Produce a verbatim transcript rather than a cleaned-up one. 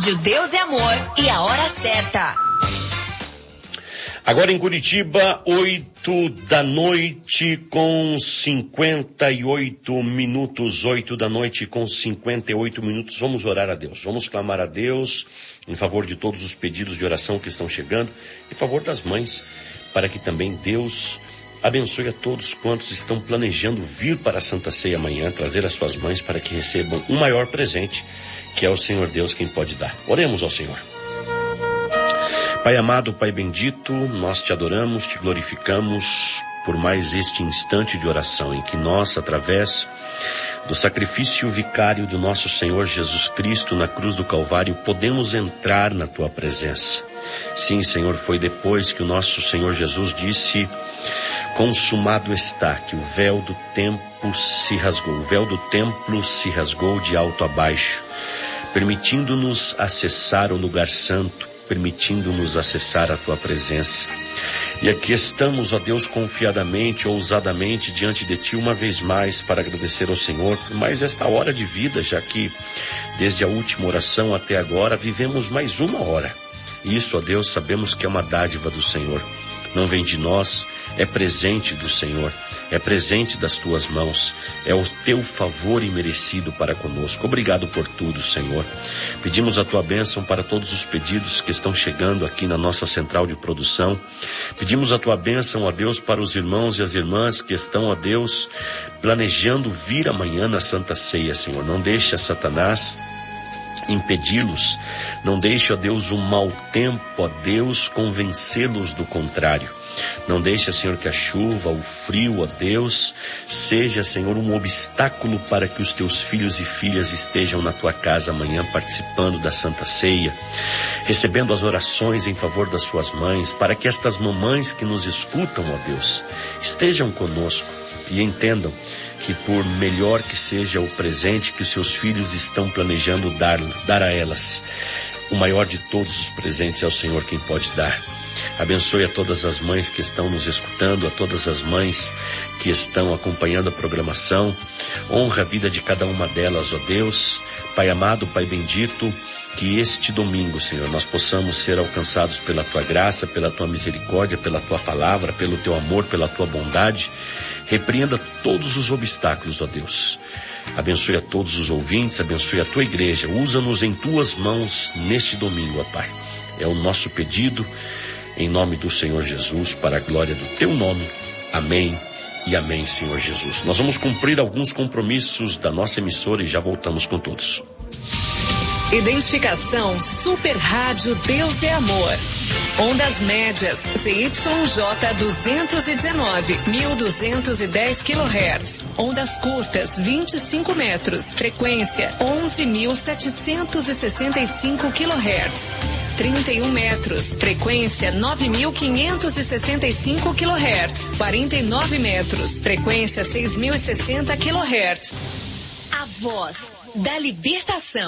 Rádio Deus é Amor e a hora certa. Agora em Curitiba, oito da noite com cinquenta e oito minutos, oito da noite com cinquenta e oito minutos. Vamos orar a Deus, vamos clamar a Deus em favor de todos os pedidos de oração que estão chegando, em favor das mães, para que também Deus abençoe a todos quantos estão planejando vir para a Santa Ceia amanhã, trazer as suas mães para que recebam um maior presente, que é o Senhor Deus quem pode dar. Oremos ao Senhor. Pai amado, Pai bendito, nós te adoramos, te glorificamos por mais este instante de oração em que nós, através do sacrifício vicário do nosso Senhor Jesus Cristo na cruz do Calvário, podemos entrar na tua presença. Sim, Senhor, foi depois que o nosso Senhor Jesus disse: consumado está, que o véu do templo se rasgou, o véu do templo se rasgou de alto a baixo, permitindo-nos acessar o lugar santo, permitindo-nos acessar a tua presença. E aqui estamos, ó Deus, confiadamente, ousadamente diante de ti uma vez mais para agradecer ao Senhor por mais esta hora de vida, já que desde a última oração até agora vivemos mais uma hora. E isso, ó Deus, sabemos que é uma dádiva do Senhor. Não vem de nós, é presente do Senhor, é presente das tuas mãos, é o teu favor imerecido para conosco. Obrigado por tudo, Senhor. Pedimos a tua bênção para todos os pedidos que estão chegando aqui na nossa central de produção. Pedimos a tua bênção, ó Deus, para os irmãos e as irmãs que estão, ó Deus, planejando vir amanhã na Santa Ceia, Senhor. Não deixa Satanás impedi-los, não deixe, ó Deus, o mau tempo, ó Deus, convencê-los do contrário. Não deixe, Senhor, que a chuva, o frio, ó Deus, seja, Senhor, um obstáculo para que os teus filhos e filhas estejam na tua casa amanhã participando da Santa Ceia, recebendo as orações em favor das suas mães, para que estas mamães que nos escutam, ó Deus, estejam conosco e entendam que por melhor que seja o presente que os seus filhos estão planejando dar, dar a elas, o maior de todos os presentes é o Senhor quem pode dar. Abençoe a todas as mães que estão nos escutando, a todas as mães que estão acompanhando a programação. Honra a vida de cada uma delas, ó Deus. Pai amado, Pai bendito, que este domingo, Senhor, nós possamos ser alcançados pela tua graça, pela tua misericórdia, pela tua palavra, pelo teu amor, pela tua bondade. Repreenda todos os obstáculos, ó Deus. Abençoe a todos os ouvintes, abençoe a tua igreja. Usa-nos em tuas mãos neste domingo, ó Pai. É o nosso pedido, em nome do Senhor Jesus, para a glória do teu nome. Amém e amém, Senhor Jesus. Nós vamos cumprir alguns compromissos da nossa emissora e já voltamos com todos. Identificação Super Rádio Deus é Amor. Ondas médias C Y J duzentos e dezenove, mil duzentos e dez quilohertz. Ondas curtas vinte e cinco metros. Frequência onze mil setecentos e sessenta e cinco quilohertz. trinta e um metros. Frequência nove mil quinhentos e sessenta e cinco quilohertz. quarenta e nove metros. Frequência seis mil e sessenta quilohertz. A voz da libertação.